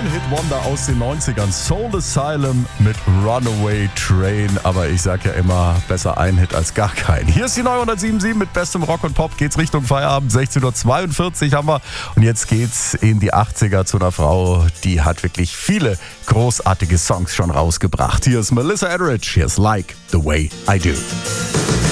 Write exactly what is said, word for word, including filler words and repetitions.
One-Hit-Wonder aus den neunzigern. Soul Asylum mit Runaway Train. Aber ich sag ja immer, besser ein Hit als gar kein. Hier ist die neunhundertsieben Komma sieben mit bestem Rock und Pop. Geht's Richtung Feierabend. sechzehn Uhr zweiundvierzig haben wir. Und jetzt geht's in die achtziger zu einer Frau, die hat wirklich viele großartige Songs schon rausgebracht. Hier ist Melissa Etheridge. Hier ist Like the Way I Do.